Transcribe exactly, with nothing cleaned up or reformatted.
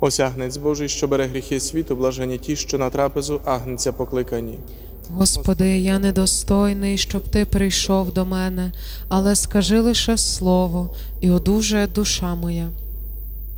Осягнець Божий, що бере гріхи світу, блажені ті, що на трапезу агнця покликані. Господи, я недостойний, щоб Ти прийшов до мене, але скажи лише слово, і одужає душа моя.